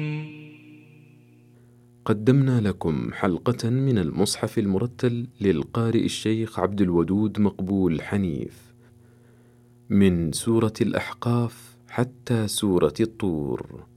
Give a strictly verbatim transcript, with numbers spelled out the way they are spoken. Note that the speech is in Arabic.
قدمنا لكم حلقة من المصحف المرتل للقارئ الشيخ عبد الودود مقبول حنيف، من سورة الأحقاف حتى سورة الطور.